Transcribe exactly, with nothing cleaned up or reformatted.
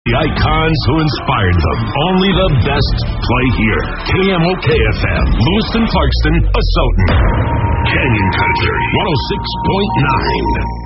The icons who inspired them. Only the best play here. K M O K F M, Lewiston, Clarkston, Asotin. Canyon Country, one oh six point nine.